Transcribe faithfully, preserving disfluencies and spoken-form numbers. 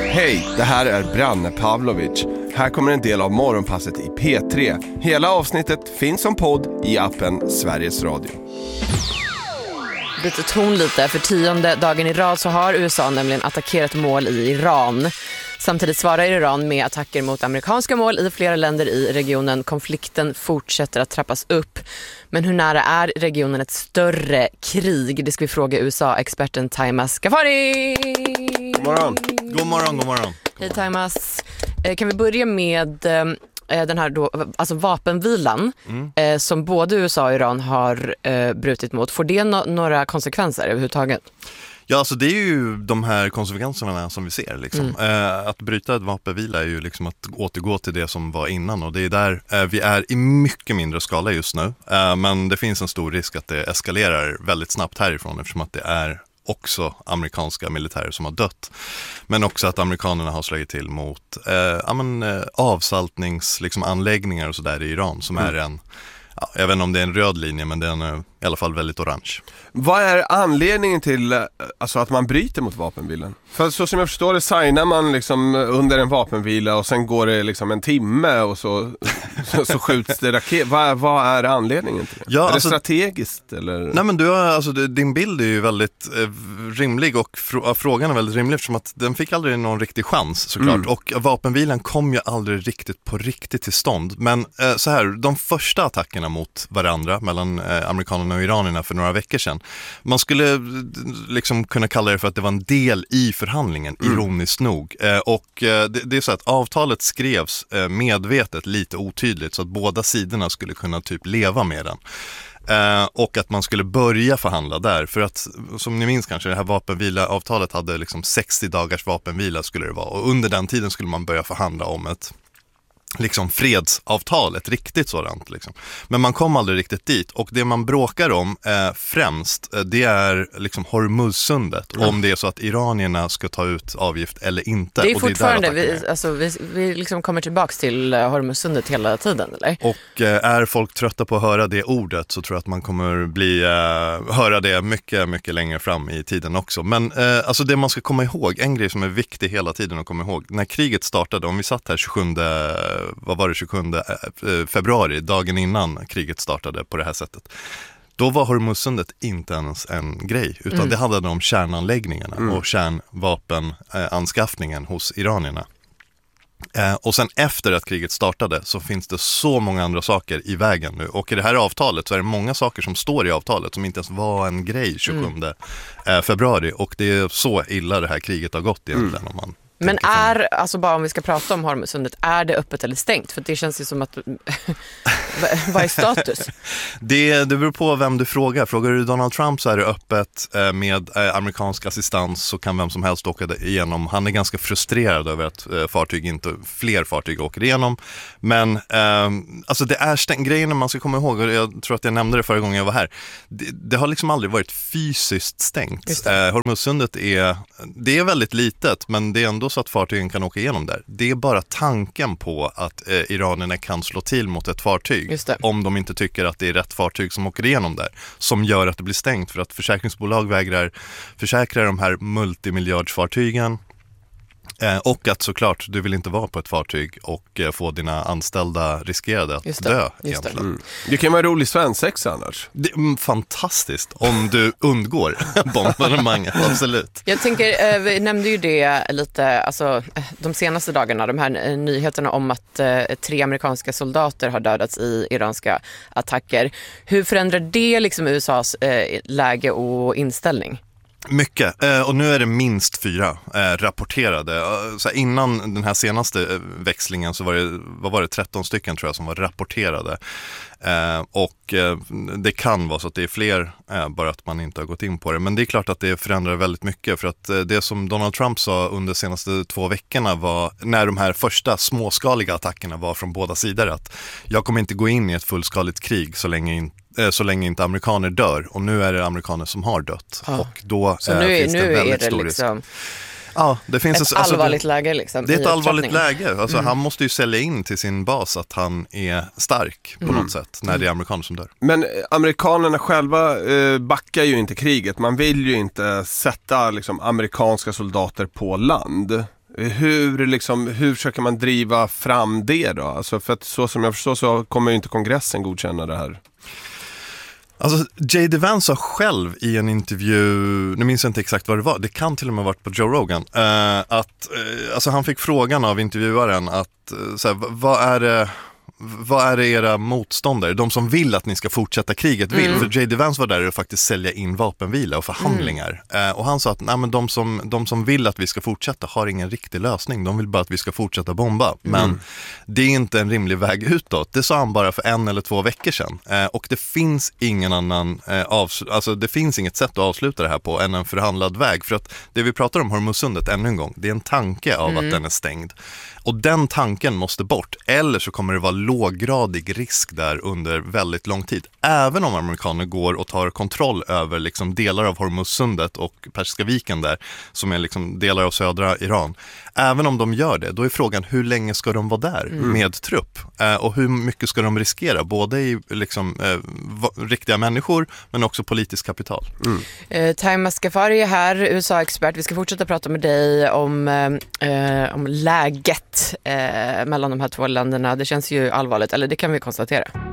Hej, det här är Branne Pavlovic. Här kommer en del av morgonpasset i P tre. Hela avsnittet finns som podd i appen Sveriges Radio. Byter ton lite. För tionde dagen i rad så har U S A nämligen attackerat mål i Iran. Samtidigt svarar Iran med attacker mot amerikanska mål i flera länder i regionen. Konflikten fortsätter att trappas upp. Men hur nära är regionen ett större krig? Det ska vi fråga U S A-experten Taimas Ghaffari. God morgon. God morgon, god morgon. Hej Taimas. Kan vi börja med den här då, alltså vapenvilan mm. eh, som både U S A och Iran har eh, brutit mot. Får det no- några konsekvenser överhuvudtaget? Ja, alltså det är ju de här konsekvenserna som vi ser. Liksom. Mm. Eh, att bryta ett vapenvila är ju liksom att återgå till det som var innan. Och det är där eh, vi är i mycket mindre skala just nu. Eh, men det finns en stor risk att det eskalerar väldigt snabbt härifrån eftersom att det är också amerikanska militärer som har dött. Men också att amerikanerna har slagit till mot eh, ja, men, eh, avsaltningsanläggningar liksom, anläggningar och sådär i Iran som mm. är en, ja, jag vet inte om det är en röd linje, men den är i alla fall väldigt orange. Vad är anledningen till alltså, att man bryter mot vapenvilan? För så som jag förstår det signar man liksom under en vapenvila och sen går det liksom en timme och så, så, så skjuts det raket. Vad, vad är anledningen till det? Ja, är alltså, det strategiskt? Eller? Nej, men du har, alltså, din bild är ju väldigt eh, rimlig och fr- frågan är väldigt rimlig eftersom att den fick aldrig någon riktig chans såklart. Mm. Och vapenvilan kom ju aldrig riktigt på riktigt till stånd. Men eh, så här, de första attackerna mot varandra mellan eh, amerikanerna och iranierna för några veckor sedan. Man skulle liksom kunna kalla det för att det var en del i förhandlingen, mm. ironiskt nog. Eh, och eh, det, det är så att avtalet skrevs eh, medvetet lite otydligt så att båda sidorna skulle kunna typ leva med den. Eh, och att man skulle börja förhandla där. För att, som ni minns kanske, det här vapenvila-avtalet hade liksom sextio dagars vapenvila skulle det vara. Och under den tiden skulle man börja förhandla om ett liksom fredsavtal, ett riktigt sådant liksom. Men man kom aldrig riktigt dit och det man bråkar om eh, främst eh, det är liksom Hormuzsundet mm. om det är så att iranierna ska ta ut avgift eller inte. Det är och fortfarande, det är vi, alltså, vi, vi liksom kommer tillbaks till Hormuzsundet hela tiden, eller? Och eh, är folk trötta på att höra det ordet så tror jag att man kommer bli eh, höra det mycket, mycket längre fram i tiden också. Men eh, alltså det man ska komma ihåg, en grej som är viktig hela tiden att komma ihåg, när kriget startade, om vi satt här tjugosjunde vad var det, tjugosjunde februari, dagen innan kriget startade på det här sättet. Då var Hormuzsundet inte ens en grej, utan mm. det handlade om kärnanläggningarna mm. och kärnvapenanskaffningen hos iranierna. Eh, och sen efter att kriget startade så finns det så många andra saker i vägen nu. Och i det här avtalet så är det många saker som står i avtalet som inte ens var en grej tjugosjunde mm. februari. Och det är så illa det här kriget har gått egentligen mm. om man... Men är, alltså bara om vi ska prata om Hormuzsundet, är det öppet eller stängt? För det känns ju som att, vad är status? det, det beror på vem du frågar. Frågar du Donald Trump så är det öppet med amerikansk assistans så kan vem som helst åka igenom. Han är ganska frustrerad över att fartyg inte, fler fartyg åker igenom. Men eh, alltså det är stängt. Grejen man ska komma ihåg, och jag tror att jag nämnde det förra gången jag var här, det, det har liksom aldrig varit fysiskt stängt. Eh, Hormuzsundet är, det är väldigt litet, men det är ändå så att fartygen kan åka igenom där. Det är bara tanken på att eh, iranierna kan slå till mot ett fartyg om de inte tycker att det är rätt fartyg som åker igenom där, som gör att det blir stängt för att försäkringsbolag vägrar försäkra de här multimiljardsfartygen. Eh, och att såklart, du vill inte vara på ett fartyg och eh, få dina anställda riskerade att just det, dö just egentligen. Det. Mm. Det kan vara rolig svensexa annars. Det är mm, fantastiskt om du undgår bombardemanget, absolut. Jag tänker, eh, vi nämnde ju det lite, alltså de senaste dagarna, de här eh, nyheterna om att eh, tre amerikanska soldater har dödats i iranska attacker. Hur förändrar det liksom U S A:s eh, läge och inställning? Mycket, eh, och nu är det minst fyra eh, rapporterade. Så innan den här senaste eh, växlingen så var det, vad var det, tretton stycken tror jag som var rapporterade. Eh, och eh, det kan vara så att det är fler, eh, bara att man inte har gått in på det. Men det är klart att det förändrar väldigt mycket, för att eh, det som Donald Trump sa under de senaste två veckorna var, när de här första småskaliga attackerna var från båda sidor, att jag kommer inte gå in i ett fullskaligt krig så länge inte så länge inte amerikaner dör, och nu är det amerikaner som har dött ah. och då så nu, finns nu det väldigt är det stor liksom risk. Ja, det finns ett ett, alltså, allvarligt det, läge liksom, det är ett allvarligt läge, alltså, mm. han måste ju sälja in till sin bas att han är stark på mm. något sätt när det är amerikaner som dör. Men amerikanerna själva eh, backar ju inte kriget, man vill ju inte sätta liksom, amerikanska soldater på land. Hur, liksom, hur försöker man driva fram det då? Alltså för att så som jag förstår så kommer ju inte kongressen godkänna det här. Alltså J D Vance sa själv i en intervju, nu minns jag inte exakt vad det var, det kan till och med ha varit på Joe Rogan, eh, att eh, alltså han fick frågan av intervjuaren att eh, så här, vad är det Vad är det era motståndare, de som vill att ni ska fortsätta kriget vill? Mm. För J D Vance var där och faktiskt sälja in vapenvila och förhandlingar. Mm. Eh, och han sa att nej, men de, som, de som vill att vi ska fortsätta har ingen riktig lösning. De vill bara att vi ska fortsätta bomba. Mm. Men det är inte en rimlig väg utåt. Det sa han bara för en eller två veckor sedan. Eh, och det finns ingen annan eh, avsl- alltså det finns inget sätt att avsluta det här på än en förhandlad väg. För att det vi pratar om Hormuzsundet ännu en gång, det är en tanke av mm. att den är stängd. Och den tanken måste bort, eller så kommer det vara låggradig risk där under väldigt lång tid. Även om amerikaner går och tar kontroll över liksom delar av Hormuzsundet och Persiska viken där, som är liksom delar av södra Iran. Även om de gör det, då är frågan hur länge ska de vara där mm. med trupp? Eh, och hur mycket ska de riskera? Både i liksom, eh, va, riktiga människor, men också politiskt kapital. Mm. Eh, Taima Skafari är här, U S A-expert. Vi ska fortsätta prata med dig om, eh, om läget eh, mellan de här två länderna. Det känns ju allvarligt, eller det kan vi konstatera.